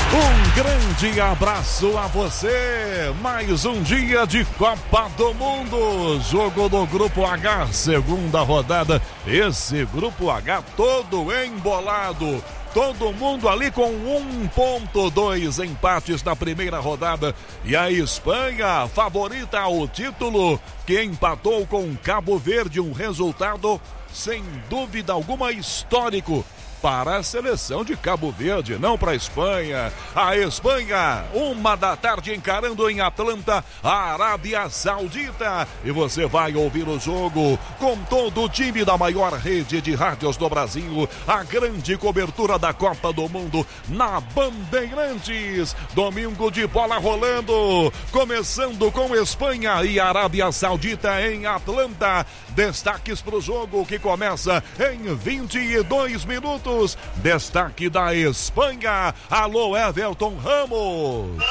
Um grande abraço a você. Mais um dia de Copa do Mundo. Jogo do Grupo H, segunda rodada. Esse Grupo H todo embolado. Todo mundo ali com 1,2 empates na primeira rodada. E a Espanha, favorita ao título, que empatou com Cabo Verde. Um resultado, sem dúvida alguma, histórico para a seleção de Cabo Verde, não para a Espanha. A Espanha, 1h encarando em Atlanta, a Arábia Saudita. E você vai ouvir o jogo com todo o time da maior rede de rádios do Brasil. A grande cobertura da Copa do Mundo na Bandeirantes. Domingo de bola rolando, começando com Espanha e Arábia Saudita em Atlanta. Destaques para o jogo que começa em 22 minutos. Destaque da Espanha. Alô, Everton Ramos.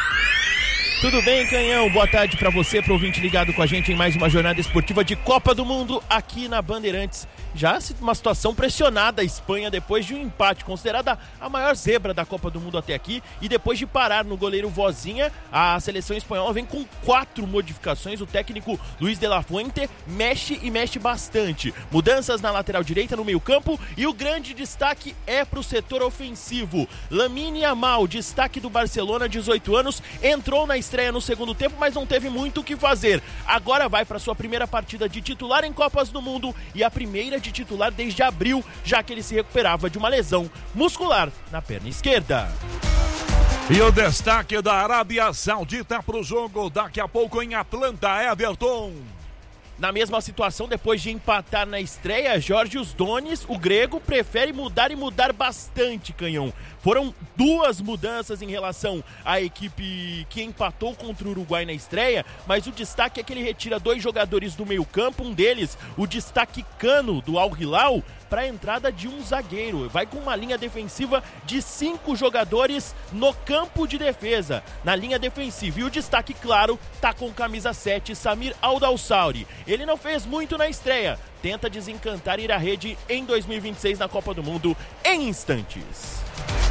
Tudo bem, Canhão? Boa tarde para você, pro ouvinte ligado com a gente em mais uma jornada esportiva de Copa do Mundo aqui na Bandeirantes. Já uma situação pressionada a Espanha depois de um empate, considerada a maior zebra da Copa do Mundo até aqui, e depois de parar no goleiro Vozinha, a seleção espanhola vem com 4 modificações. O técnico Luis de la Fuente mexe e mexe bastante. Mudanças na lateral direita, no meio campo, e o grande destaque é pro setor ofensivo. Lamine Yamal, destaque do Barcelona, 18 anos, entrou na estreia no segundo tempo, mas não teve muito o que fazer. Agora vai para sua primeira partida de titular em Copas do Mundo e a primeira de titular desde abril, já que ele se recuperava de uma lesão muscular na perna esquerda. E o destaque da Arábia Saudita para o jogo daqui a pouco em Atlanta, Everton. Na mesma situação, depois de empatar na estreia, Jorge Donis, o grego, prefere mudar e mudar bastante, Canhão. Foram 2 mudanças em relação à equipe que empatou contra o Uruguai na estreia, mas o destaque é que ele retira 2 jogadores do meio campo, um deles, o destaque Cano, do Al Hilal, para a entrada de um zagueiro. Vai com uma linha defensiva de 5 jogadores no campo de defesa, na linha defensiva. E o destaque, claro, tá com camisa 7, Samir Al-Dawsari. Ele não fez muito na estreia, tenta desencantar e ir à rede em 2026 na Copa do Mundo em instantes.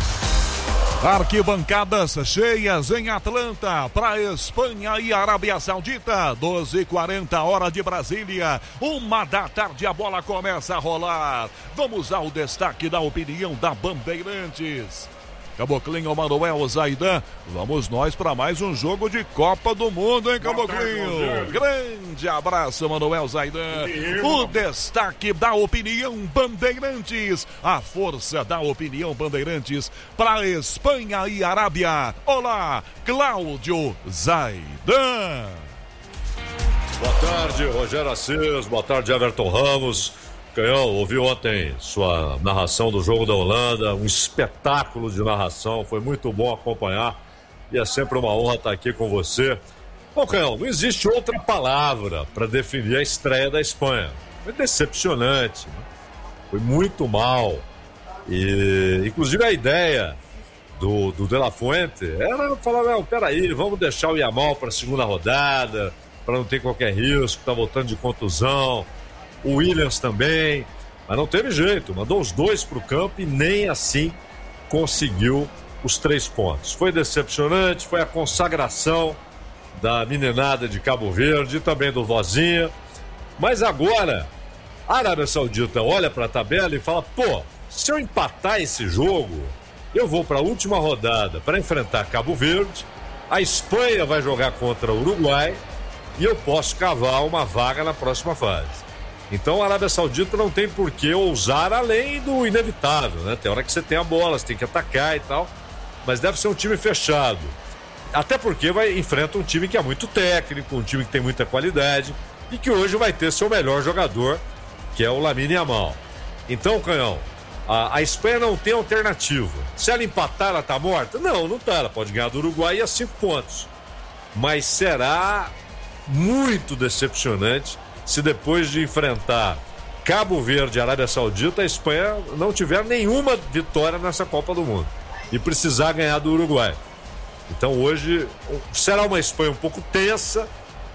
Arquibancadas cheias em Atlanta para Espanha e Arábia Saudita. 12h40 hora de Brasília. 1h a bola começa a rolar. Vamos ao destaque da opinião da Bandeirantes. Caboclinho, Manuel Zaidan, vamos nós para mais um jogo de Copa do Mundo, hein, Caboclinho? Grande abraço, Manuel Zaidan. O destaque da opinião Bandeirantes, a força da opinião Bandeirantes para Espanha e Arábia. Olá, Cláudio Zaidan. Boa tarde, Rogério Assis, boa tarde, Everton Ramos. Canhão, ouvi ontem sua narração do jogo da Holanda, um espetáculo de narração, foi muito bom acompanhar e é sempre uma honra estar aqui com você. Bom, Canhão, não existe outra palavra para definir a estreia da Espanha. Foi decepcionante, né? Foi muito mal. E, inclusive, a ideia do De La Fuente era falar, não, peraí, vamos deixar o Yamal para a segunda rodada, para não ter qualquer risco, tá voltando de contusão. O Williams também, mas não teve jeito, mandou os 2 para o campo e nem assim conseguiu os 3 pontos. Foi decepcionante, foi a consagração da meninada de Cabo Verde e também do Vozinha, mas agora a Arábia Saudita olha para a tabela e fala, pô, se eu empatar esse jogo, eu vou para a última rodada para enfrentar Cabo Verde, a Espanha vai jogar contra o Uruguai e eu posso cavar uma vaga na próxima fase. Então a Arábia Saudita não tem por que ousar além do inevitável, né? Tem hora que você tem a bola, você tem que atacar e tal, mas deve ser um time fechado. Até porque enfrenta um time que é muito técnico, um time que tem muita qualidade e que hoje vai ter seu melhor jogador, que é o Lamine Yamal. Então, Canhão, a Espanha não tem alternativa. Se ela empatar, ela tá morta? Não, não tá. Ela pode ganhar do Uruguai a 5 pontos. Mas será muito decepcionante se depois de enfrentar Cabo Verde e Arábia Saudita, a Espanha não tiver nenhuma vitória nessa Copa do Mundo e precisar ganhar do Uruguai. Então hoje será uma Espanha um pouco tensa,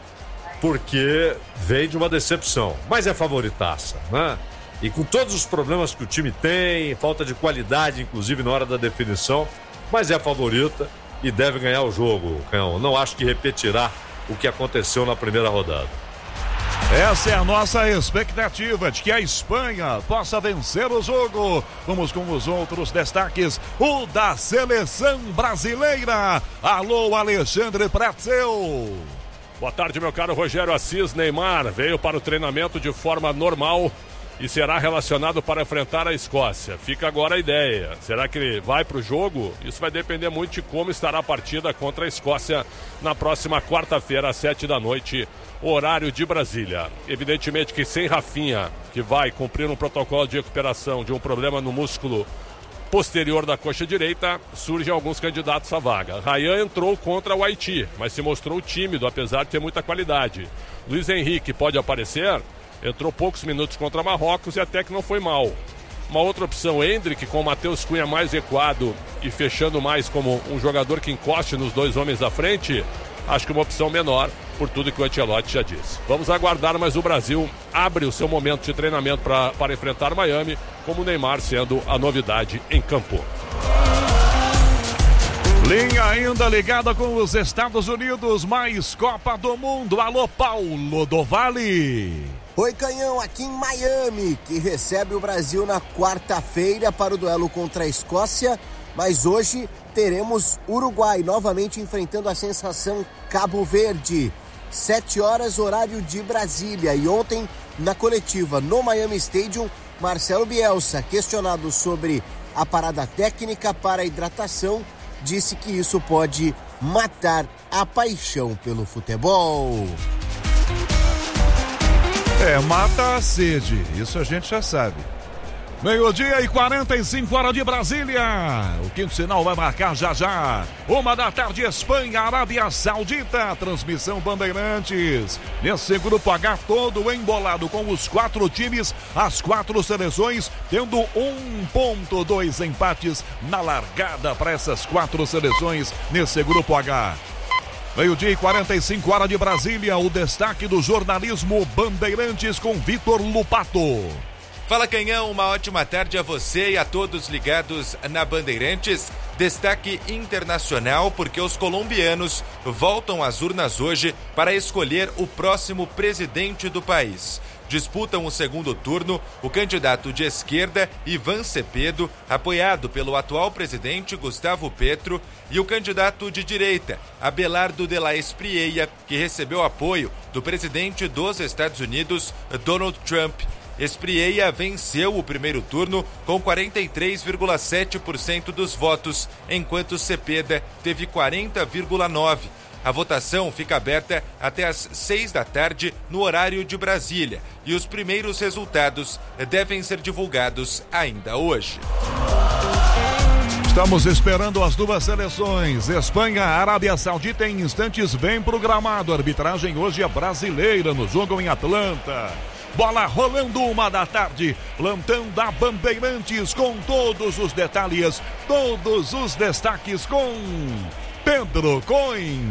porque vem de uma decepção, mas é favoritaça, né? E com todos os problemas que o time tem, falta de qualidade, inclusive na hora da definição, mas é favorita e deve ganhar o jogo, Canhão. Não acho que repetirá o que aconteceu na primeira rodada. Essa é a nossa expectativa de que a Espanha possa vencer o jogo. Vamos com os outros destaques. O da seleção brasileira. Alô, Alexandre Pretzel. Boa tarde, meu caro Rogério Assis. Neymar veio para o treinamento de forma normal e será relacionado para enfrentar a Escócia. Fica agora a ideia. Será que ele vai para o jogo? Isso vai depender muito de como estará a partida contra a Escócia na próxima quarta-feira, às 7h, horário de Brasília. Evidentemente que sem Rafinha, que vai cumprir um protocolo de recuperação de um problema no músculo posterior da coxa direita, surgem alguns candidatos à vaga. Ryan entrou contra o Haiti, mas se mostrou tímido, apesar de ter muita qualidade. Luiz Henrique pode aparecer, entrou poucos minutos contra Marrocos e até que não foi mal. Uma outra opção, Endrick, com o Matheus Cunha mais recuado e fechando mais como um jogador que encoste nos dois homens da frente, acho que uma opção menor, por tudo que o Ancelotti já disse. Vamos aguardar, mas o Brasil abre o seu momento de treinamento para enfrentar Miami, como o Neymar sendo a novidade em campo. Linha ainda ligada com os Estados Unidos, mais Copa do Mundo. Alô, Paulo do Vale. Oi, Canhão, aqui em Miami, que recebe o Brasil na quarta-feira para o duelo contra a Escócia, mas hoje teremos Uruguai novamente enfrentando a sensação Cabo Verde. 7h, horário de Brasília. E ontem, na coletiva no Miami Stadium, Marcelo Bielsa, questionado sobre a parada técnica para a hidratação, disse que isso pode matar a paixão pelo futebol. Mata a sede, isso a gente já sabe. 12h45, hora de Brasília. O quinto sinal vai marcar já já. 1h, Espanha, Arábia Saudita. Transmissão Bandeirantes. Nesse grupo H todo embolado com os 4 times, as 4 seleções, tendo 1.2 empates na largada para essas 4 seleções nesse grupo H. 12h45, hora de Brasília. O destaque do jornalismo Bandeirantes com Vitor Lupato. Fala, Canhão, uma ótima tarde a você e a todos ligados na Bandeirantes. Destaque internacional porque os colombianos voltam às urnas hoje para escolher o próximo presidente do país. Disputam o segundo turno o candidato de esquerda Iván Cepeda, apoiado pelo atual presidente Gustavo Petro, e o candidato de direita Abelardo de la Espriella, que recebeu apoio do presidente dos Estados Unidos, Donald Trump. Espriella venceu o primeiro turno com 43,7% dos votos, enquanto Cepeda teve 40,9%. A votação fica aberta até às 6h no horário de Brasília e os primeiros resultados devem ser divulgados ainda hoje. Estamos esperando as duas seleções, Espanha, Arábia Saudita, em instantes bem programado. A arbitragem hoje é brasileira no jogo em Atlanta. Bola rolando 1h, plantão da Bandeirantes com todos os detalhes, todos os destaques com Pedro Coin.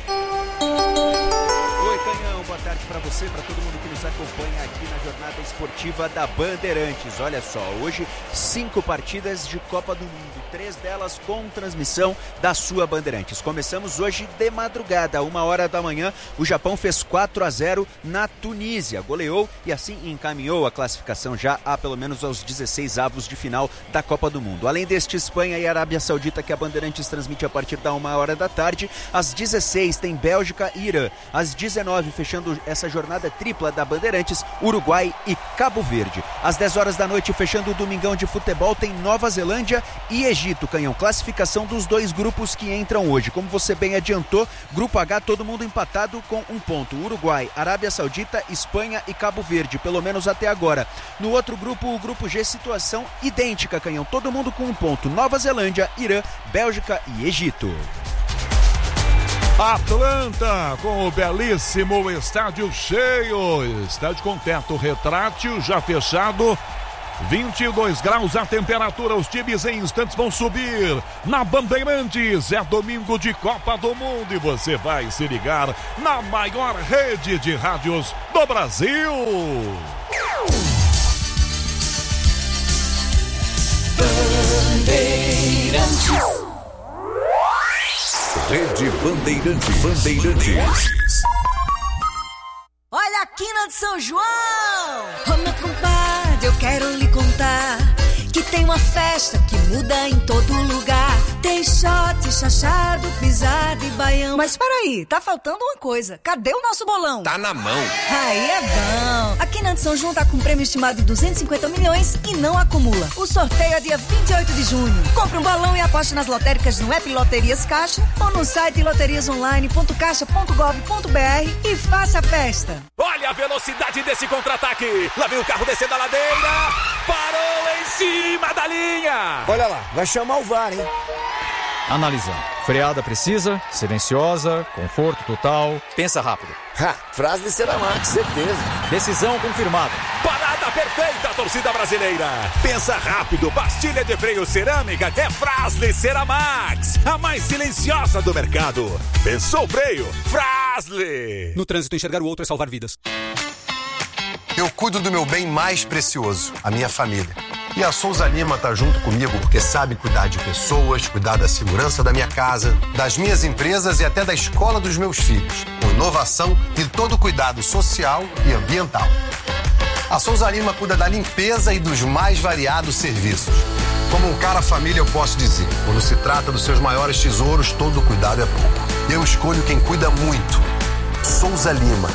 Oi, Canhão, boa tarde para você, para todo mundo que nos acompanha aqui na jornada esportiva da Bandeirantes. Olha só, hoje 5 partidas de Copa do Mundo, 3 delas com transmissão da sua Bandeirantes. Começamos hoje de madrugada, 1h, o Japão fez 4-0 na Tunísia, goleou e assim encaminhou a classificação já a pelo menos aos 16avos de final da Copa do Mundo. Além deste, Espanha e Arábia Saudita, que a Bandeirantes transmite a partir da 1h, às 16 tem Bélgica e Irã, às 19, fechando essa jornada tripla da Bandeirantes, Uruguai e Cabo Verde. Às 10h, fechando o domingão de futebol, tem Nova Zelândia e Egito, Canhão. Classificação dos 2 grupos que entram hoje. Como você bem adiantou, grupo H, todo mundo empatado com 1 ponto. Uruguai, Arábia Saudita, Espanha e Cabo Verde, pelo menos até agora. No outro grupo, o grupo G, situação idêntica, Canhão. Todo mundo com 1 ponto. Nova Zelândia, Irã, Bélgica e Egito. Atlanta, com o belíssimo estádio cheio, estádio com teto retrátil já fechado, 22 graus a temperatura, os times em instantes vão subir na Bandeirantes. É domingo de Copa do Mundo e você vai se ligar na maior rede de rádios do Brasil. Bandeirantes. Rede Bandeirantes. Olha a quina de São João! Ô meu compadre, eu quero lhe contar que tem uma festa que muda em todo lugar. Tem shot, chachado, pisado e baião. Mas peraí, tá faltando uma coisa. Cadê o nosso bolão? Tá na mão. Aí é bom. A Quina de São João tá com um prêmio estimado de 250 milhões e não acumula. O sorteio é dia 28 de junho. Compre um bolão e aposte nas lotéricas no app Loterias Caixa ou no site loteriasonline.caixa.gov.br e faça a festa. Olha a velocidade desse contra-ataque. Lá vem o carro descendo a ladeira. Parou em cima da linha. Olha lá, vai chamar o VAR, hein? Analisando. Freada precisa, silenciosa, conforto total. Pensa rápido. Frase de Ceramax, certeza. Decisão confirmada. Parada perfeita, torcida brasileira. Pensa rápido, pastilha de freio cerâmica é Fras-le Ceramax. A mais silenciosa do mercado. Pensou freio? Fras-le. No trânsito, enxergar o outro é salvar vidas. Eu cuido do meu bem mais precioso, a minha família. E a Souza Lima tá junto comigo porque sabe cuidar de pessoas, cuidar da segurança da minha casa, das minhas empresas e até da escola dos meus filhos, com inovação e todo cuidado social e ambiental. A Souza Lima cuida da limpeza e dos mais variados serviços. Como um cara família, eu posso dizer, quando se trata dos seus maiores tesouros, todo cuidado é pouco. Eu escolho quem cuida muito. Souza Lima.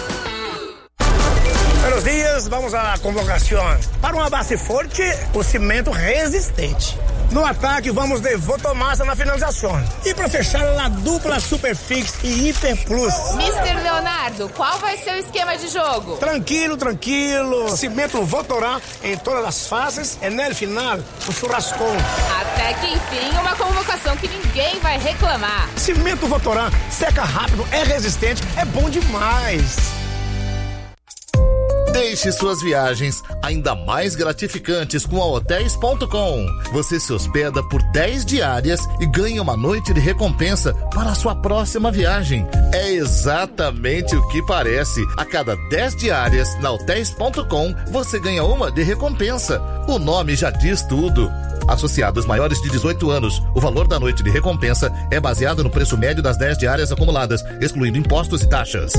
Buenos dias, vamos à convocação. Para uma base forte, o cimento resistente. No ataque, vamos de Votomassa na finalização. E para fechar, a dupla Superfix e Hiper Plus. Mr. Leonardo, qual vai ser o esquema de jogo? Tranquilo. Cimento Votorá em todas as fases e no final, o churrascão. Até que enfim, uma convocação que ninguém vai reclamar. Cimento Votorá, seca rápido, é resistente, é bom demais. Deixe suas viagens ainda mais gratificantes com a Hotéis.com. Você se hospeda por 10 diárias e ganha uma noite de recompensa para a sua próxima viagem. É exatamente o que parece. A cada 10 diárias na Hotéis.com, você ganha uma de recompensa. O nome já diz tudo. Associados maiores de 18 anos, o valor da noite de recompensa é baseado no preço médio das 10 diárias acumuladas, excluindo impostos e taxas.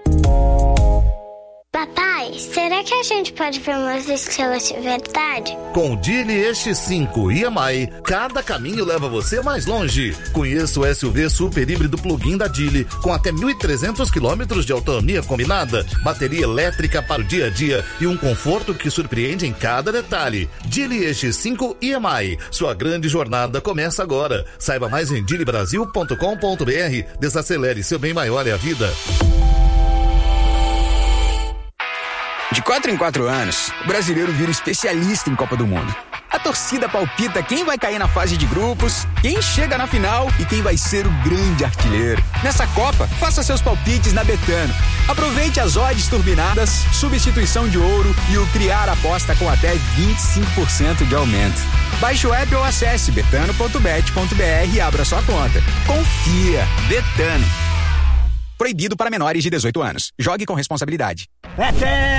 Papai, será que a gente pode ver umas estrelas de verdade? Com o Dili X5 EMI, cada caminho leva você mais longe. Conheça o SUV super híbrido plug-in da Dili, com até 1.300 km de autonomia combinada, bateria elétrica para o dia a dia e um conforto que surpreende em cada detalhe. Dili X5 EMI, sua grande jornada começa agora. Saiba mais em dilibrasil.com.br. Desacelere, seu bem maior é a vida. De 4 em 4 anos, o brasileiro vira especialista em Copa do Mundo. A torcida palpita quem vai cair na fase de grupos, quem chega na final e quem vai ser o grande artilheiro. Nessa Copa, faça seus palpites na Betano. Aproveite as odds turbinadas, substituição de ouro e o criar aposta com até 25% de aumento. Baixe o app ou acesse betano.bet.br e abra sua conta. Confia, Betano. Proibido para menores de 18 anos. Jogue com responsabilidade. É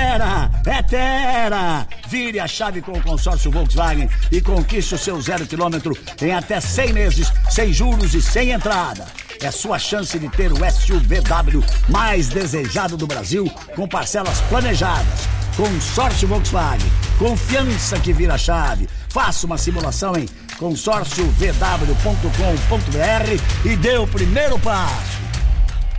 Terra! Vire a chave com o consórcio Volkswagen e conquiste o seu 0 km em até 100 meses, sem juros e sem entrada. É sua chance de ter o SUVW mais desejado do Brasil, com parcelas planejadas. Consórcio Volkswagen. Confiança que vira chave. Faça uma simulação em consórciovw.com.br e dê o primeiro passo.